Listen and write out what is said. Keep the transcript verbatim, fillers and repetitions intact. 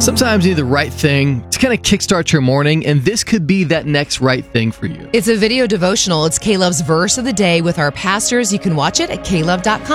Sometimes you need the right thing to kind of kickstart your morning, and this could be that next right thing for you. It's a video devotional. It's K-Love's Verse of the Day with our pastors. You can watch it at k love dot com.